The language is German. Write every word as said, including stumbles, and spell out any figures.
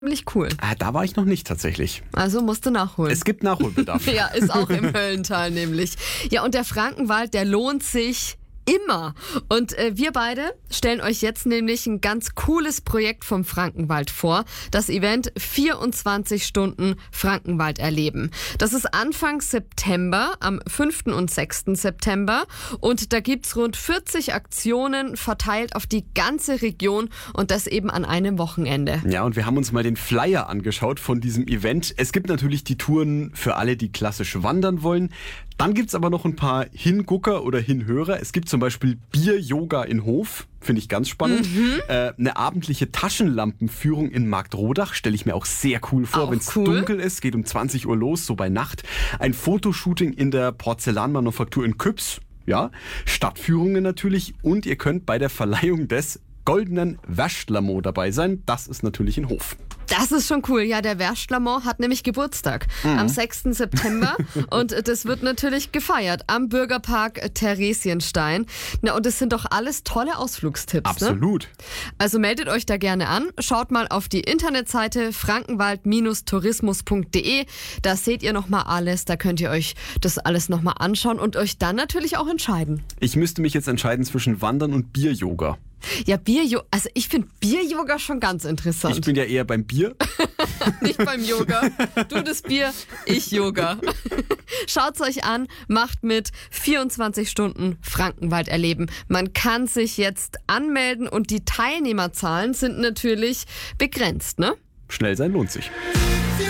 Ziemlich cool. Ah, da war ich noch nicht tatsächlich. Also musst du nachholen. Es gibt Nachholbedarf. Ja, ist auch im Höllental nämlich. Ja, und der Frankenwald, der lohnt sich immer. Und äh, wir beide stellen euch jetzt nämlich ein ganz cooles Projekt vom Frankenwald vor. Das Event vierundzwanzig Stunden Frankenwald erleben. Das ist Anfang September, am fünften und sechsten September. Und da gibt's rund vierzig Aktionen verteilt auf die ganze Region und das eben an einem Wochenende. Ja, und wir haben uns mal den Flyer angeschaut von diesem Event. Es gibt natürlich die Touren für alle, die klassisch wandern wollen. Dann gibt's aber noch ein paar Hingucker oder Hinhörer. Es gibt zum Beispiel Bier-Yoga in Hof, finde ich ganz spannend. Mhm. Äh, eine abendliche Taschenlampenführung in Marktrodach stelle ich mir auch sehr cool vor, wenn es cool. dunkel ist. Geht um zwanzig Uhr los, so bei Nacht. Ein Fotoshooting in der Porzellanmanufaktur in Küps. Ja, Stadtführungen natürlich. Und ihr könnt bei der Verleihung des goldenen Wäschtlamo dabei sein. Das ist natürlich in Hof. Das ist schon cool. Ja, der Wäschtlamo hat nämlich Geburtstag mhm. am sechsten September und das wird natürlich gefeiert am Bürgerpark Theresienstein. Na, und das sind doch alles tolle Ausflugstipps. Absolut. Ne? Also meldet euch da gerne an. Schaut mal auf die Internetseite frankenwald tourismus punkt de. Da seht ihr nochmal alles. Da könnt ihr euch das alles nochmal anschauen und euch dann natürlich auch entscheiden. Ich müsste mich jetzt entscheiden zwischen Wandern und Bier-Yoga. Ja, Bier-Yoga, also ich finde Bier-Yoga schon ganz interessant. Ich bin ja eher beim Bier. Nicht beim Yoga. Du das Bier, ich Yoga. Schaut's euch an, macht mit. vierundzwanzig Stunden Frankenwald erleben. Man kann sich jetzt anmelden und die Teilnehmerzahlen sind natürlich begrenzt, ne? Schnell sein lohnt sich.